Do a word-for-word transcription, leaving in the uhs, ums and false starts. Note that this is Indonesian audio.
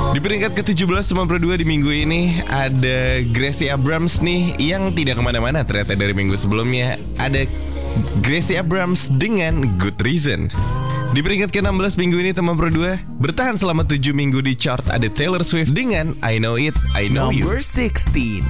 Di peringkat ke tujuh belas teman Pro dua di minggu ini ada Gracie Abrams nih yang tidak kemana-mana ternyata dari minggu sebelumnya. Ada Gracie Abrams dengan Good Reason. Di peringkat ke enam belas minggu ini teman Pro dua bertahan selama tujuh minggu di chart ada Taylor Swift dengan I Know It, I Know You. Number sixteen.